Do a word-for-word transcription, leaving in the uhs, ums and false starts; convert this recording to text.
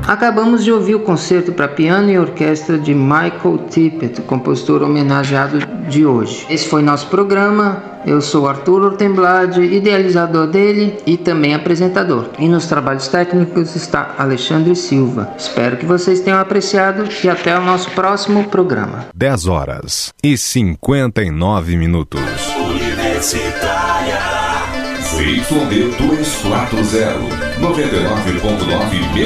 Acabamos de ouvir o concerto para piano e orquestra de Michael Tippett, compositor homenageado de hoje. Esse foi nosso programa. Eu sou Arthur Ortemblad, idealizador dele e também apresentador. E nos trabalhos técnicos está Alexandre Silva. Espero que vocês tenham apreciado e até o nosso próximo programa. dez horas e cinquenta e nove minutos. Universitária Z Y D duzentos e quarenta, noventa e nove ponto nove